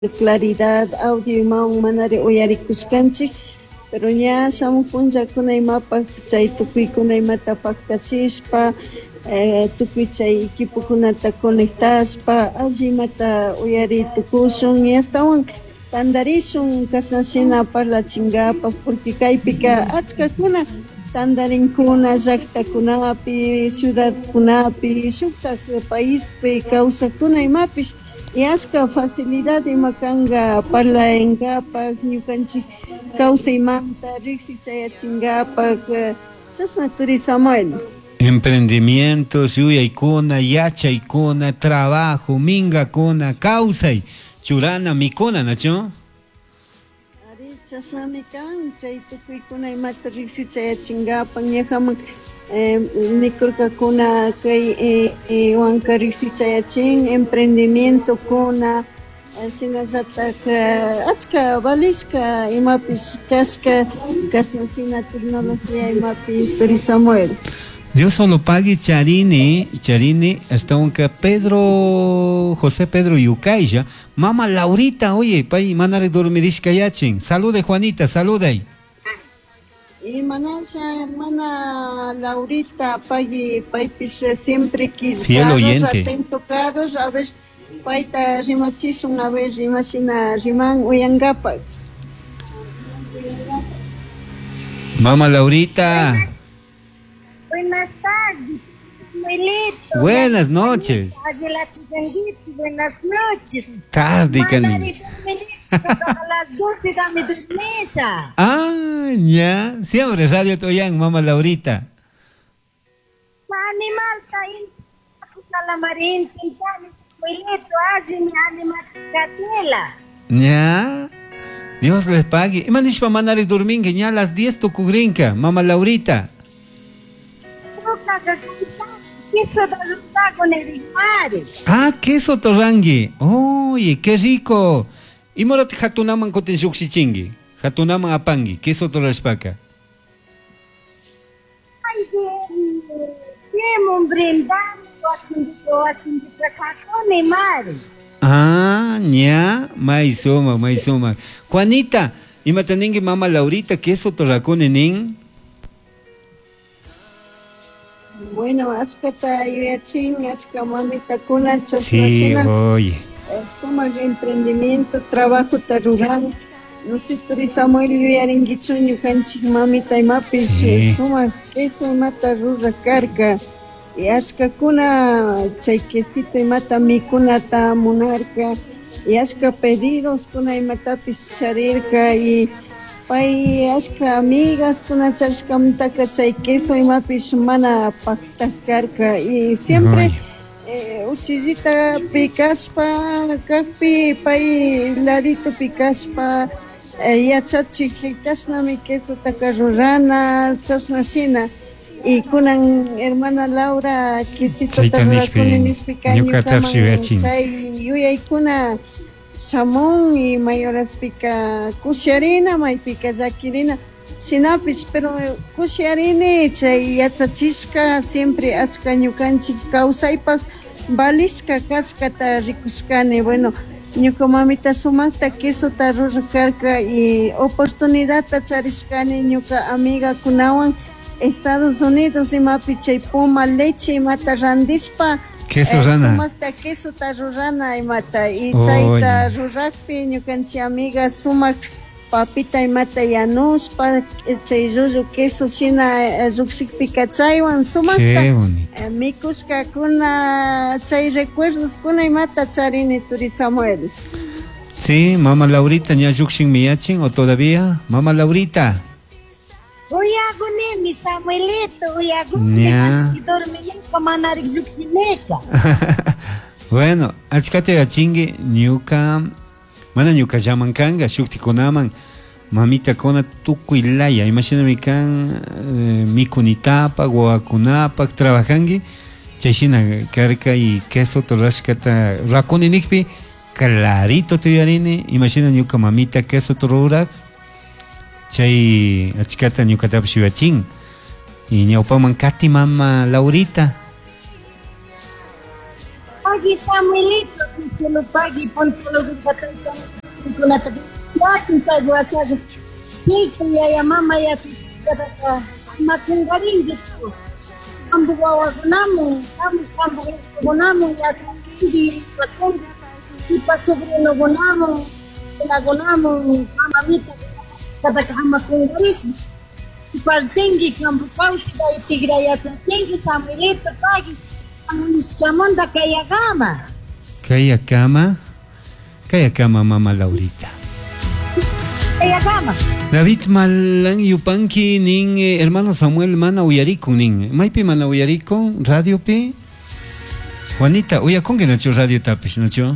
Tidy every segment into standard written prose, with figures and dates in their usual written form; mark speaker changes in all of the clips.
Speaker 1: claridad audio imawan manari uyarikuskanchik, pero ña shamuq punllakunaymapas chay tukuykunaymata paktachispa tukuy chay equipokunata conectashpa allimata uyaritukushun y astawan tandarishun kasnashina parlachinkapak porque kaypika achkakuna tandarinkuna llaqtakunapi, ciudadkunapi, shuktak paispi kawsakunaymapish y ashka facilidad imakanga parlayankapak ñukanchik kawsaymanta riqsichayachinkapak chasna Turi Samuel.
Speaker 2: Emprendimientos, yuyaykuna, yachaykuna, trabajo, mingakuna, kawsay, churana, mikuna, nacho?
Speaker 1: Ari chasnami kan, chay tukuykunaymata riqsichayachinkapak ñajaman nikurkakuna kay wanka riqsichayachin emprendimiento kuna shinallatak achka balishka imapish kashka kasnashina tecnología imapi Turi Samuel.
Speaker 2: Dios solo pague Charini, hasta un José Pedro Yucaya, Mama Laurita, oye, pay, manare dormirishka yachin. Salude Juanita, salude.
Speaker 1: Y manasha hermana Laurita, pay siempre quis.
Speaker 2: Fiel oyente.
Speaker 1: Tocados, a ver, paita rimachis una vez, rimachina, riman uyangapa.
Speaker 2: Mama Laurita.
Speaker 3: Buenas tardes, Melito.
Speaker 2: Buenas noches.
Speaker 3: Buenas noches.
Speaker 2: Tarde,
Speaker 3: Mandarito, a las 12 dame dormisa.
Speaker 2: Ah, ya. Siempre Radio Toyán, Mama Laurita.
Speaker 3: Animal, está la marín, Melito, mi animal, catela.
Speaker 2: Ya. Dios les pague. Y manish pa manari dormir, que ya a las 10 tu cugrinca, Mama Laurita.
Speaker 3: Queso torrangi con el mar.
Speaker 2: Ah, queso torrangi. Oye, qué rico. Y morate hatunaman koten shuksichingi. Hatunaman apangi. Queso torraspaka.
Speaker 3: Ay, brindando haciendo con el mar.
Speaker 2: Ah, ña. Maizoma. Juanita, y mataningi Mama Laurita, queso torracone nin.
Speaker 1: Bueno, askata yuyachin, aska mamita kuna
Speaker 2: Sí, oye.
Speaker 1: Suma emprendimiento, trabajo rural. No sé, Turi Samuel yuyarinkichu ñukanchik mamita imapis suma queso mata rura karka. Y aska kuna chay quesito imata mikunata munarka. Y aska pedidos kuna imatapis charirka y pay ashka amigas kuna charishkamantaka chay queso imapish mana paktakarka y siempre uchillita pikashpa kakpi pay ladito pikashpa yachachik kashnami queso taka rurana chasnashina y kunan hermana Laura quesito tarurakuni chay yuyaykuna Samón y mayoras pica kusharina, may pica yakirina, sinapis, pero kusharine, chay yachachisca, siempre achka ñukanchik kausaypak, balisca cascata ricuskane, bueno, ñuka mamita sumakta queso tarurkarka y oportunidad tachariscane ñuka amiga kunawan Estados Unidos y mapi chay puma leche mata randispa.
Speaker 2: Queso rana.
Speaker 1: Sumakta queso tarurana imata y chayta rurakpi ñukanchi amiga sumak papita imata yanuspa chay llullu queso shina lluqsikpika chaywan sumakta mikushka kuna chay recuerdos kuna imata charini Turi Samuel.
Speaker 2: Sí, Mama Laurita ña lluqsin miyachin o todavía Mama Laurita.
Speaker 3: Uyaguni mi Samuelito, uyaguni dormir manarik zuxineca.
Speaker 2: Bueno, achkate gachingue ñuka mana ñuka llamankanga shukti kunaman mamita kona tukuylaya imagíname kan mikunitapak wawakunapak trabajangi chayshina karka y queso torrashkata rakuni nikpi clarito tuyarini imagina ñuka mamita queso torrurak chay achkata ñukatapish yuyachin y ñawpaman kati Mama Laurita.
Speaker 3: pagi Samuelito, que lo pague, ponte los gatos con la ya, chincha, guasago. Listo, ya, mama, ya, makungarin, gitu. Kambu bawa gunamu, kambu gunamu, ya, di patong, di pasobrino gunamu, la gunamu, mamita, kata makungaris. Partengi kambu kausi da itigraya sa tengi Samuelito, pagi. Miscamonda Kayagama.
Speaker 2: Kayakama mama Laurita.
Speaker 3: Kayagama.
Speaker 2: David Malang Yupanki ning hermano Samuel mana uyariku ning. Maipi mana uyariku radio pi. Juanita, uya con que nacho radio tapis nacho.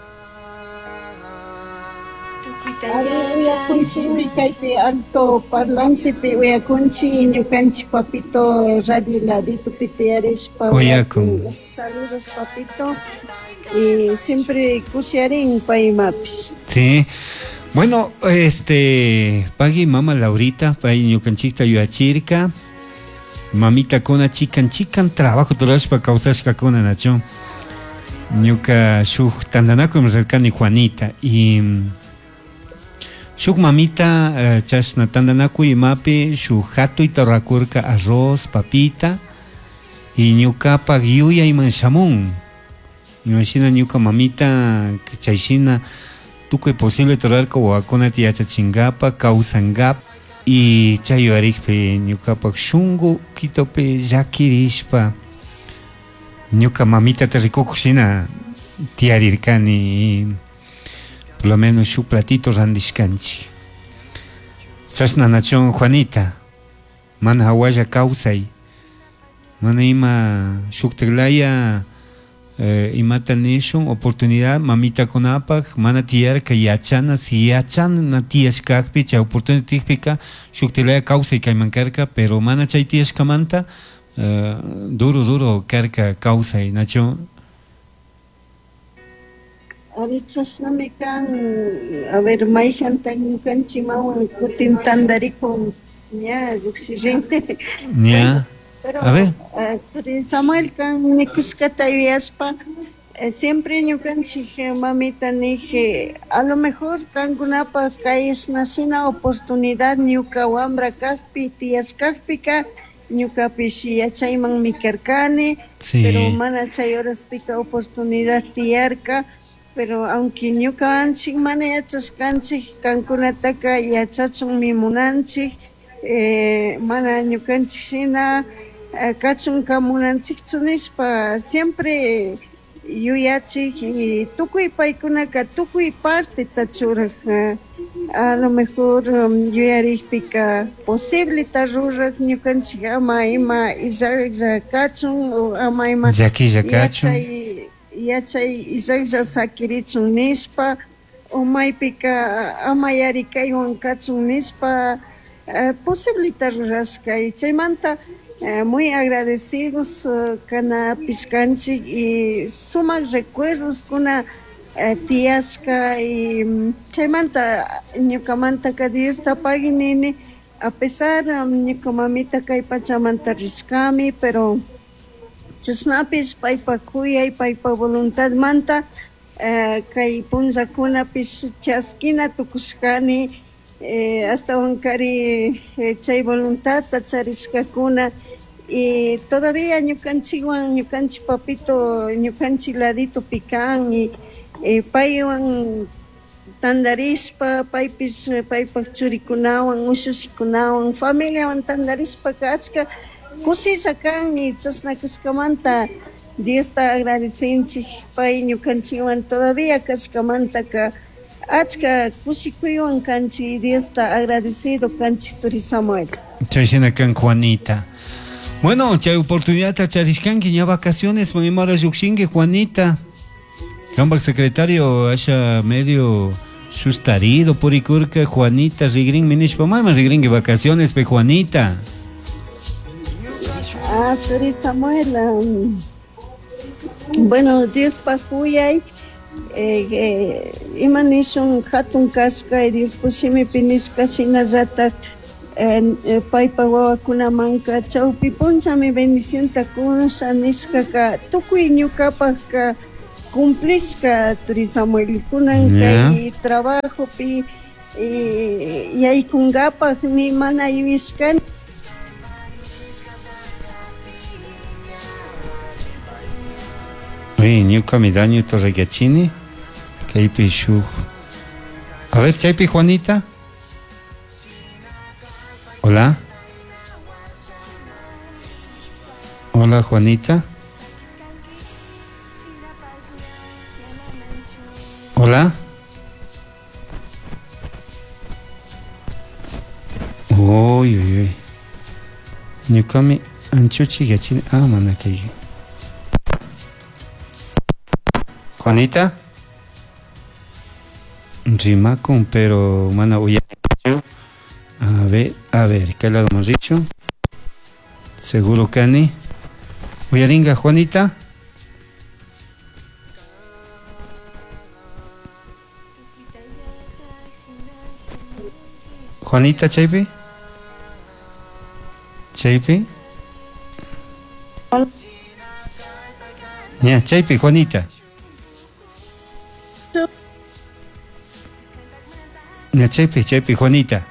Speaker 1: Uya kunchi kaipi alto parlante pe uya kunchi ñukanchi papito radio ladito pitiares pa
Speaker 2: uya con.
Speaker 1: Saludos papito y siempre cusiarin paimapis.
Speaker 2: Sí. Bueno, pagi mama Laurita, pagi ñukanchikta yuachirka. Mamita kona chican trabajo todas para causar kona nacho. Ñuka shuk tandanako mzalkani Juanita y shuk mamita chashna tandanaku imapi shuk hatu itaurakurka arroz, papita y ñukapa yuya iman shamun. Imagina ñuka mamita chayshina tukuy posible torarka wawakuna tiyachachingapa, kawsangap y chayuarikpi ñukapa shungu kitopi llakirishpa ñuka mamita tarikukushina tiyarirkani y por lo menos shuk platito randishkanchi. Chashna nachon Juanita, mana hawalla kawsay, mana ima shuk teglaya imata nishun oportunidad mamita konapak, mana tiyarka yachana, si yachana tiyashkakpi, chay oportunidad tikpika shuk teglaya kawsay kaymankarka, pero mana chay tiyashkamanta duro karka kawsay nachon.
Speaker 1: Ahorita me can, a ver, maijan tan canchimawan kutin tandariko ya yuxirente.
Speaker 2: Ya.
Speaker 1: Pero
Speaker 2: a ver.
Speaker 1: Turi Samuel can nikuskata yaspa siempre ñu canchije mamita nije a lo mejor can gunapa kayes nasina oportunidad ñuka wambra kakpi tias kakpika ñuka pishi yachayman mikarkani
Speaker 2: sí.
Speaker 1: Pero mana chay horas pika oportunidad tiarka. Pero aunque ñuka anchik mana yachashkanchik kankunataka yachachun mimunanchik mana ñukanchik shina kachun kamunanchikchu nishpa siempre yuyachik y tukuy paykunaka tukuy partita churaq a lo mejor yuyarikpika posibleta ruraq ñukanchik ama ima illaqlla kachun o ama ima
Speaker 2: llakilla kachun
Speaker 1: yachay illaqlla sakirichun nishpa o maypika ama yarikaywan kachun nishpa posibleta rurashka y chaymanta muy agradecidos kana pishkanchik y sumak recuerdos kuna tiyashka y chaymanta ñukamantaka Diosta paginini a pesar ñuka mamita kay pachamanta rishkami pero chasnapish paypa kuyay paypa voluntad manta kay punllakunapish chaskina tukushkani hasta wankari chay voluntad charishkakuna y todavía ñukanchikwan ñukanchik papito ñukanchik ladito pikan y paywan tandarishpa paypish paypak churikunawan ushushikunawan familiawan tandarishpa achka kusilla kan y chasnakashkamanta Diosta agradecinchik pay ñukanchikwan todavía kashkamantaka achka kushikuywan kanchi Diosta agradecido kanchi Turi Samuel.
Speaker 2: Chayshina kan Juanita. Bueno, chay oportunidad tacharishkanki ya vacaciones mamimara yukshinki Juanita. Kambak secretario haya medio sustarido purikurka Juanita rigrin minishpa mama rigrin vacaciones pe Juanita.
Speaker 1: Turi Samuel bueno Dios pakuyay imanishun hatun kashka Dios pushimi pinishka shinallata paypa wawakunamanka chawpi punchami bendición takunsha nishkaka tukuy ñukapaka cumplishka Turi Samuel kunan kay trabajo pi yaykungapak mi mana yuishkan.
Speaker 2: Uy, ñuka mi daño torregachini kaypi shuk. A ver, chaypi Juanita. Hola. Hola, Juanita. Hola. Uy, uy, uy. Ñukami anchuchi gachini. Ah, mana kay. Juanita. Rimakun, pero mana voy a ver, ¿qué lado hemos dicho? Seguro que ni. Uyaringa, Juanita. Juanita, Chaypi. Chaypi. Ya, Chaypi, Juanita. Ya, Chaypi, Juanita.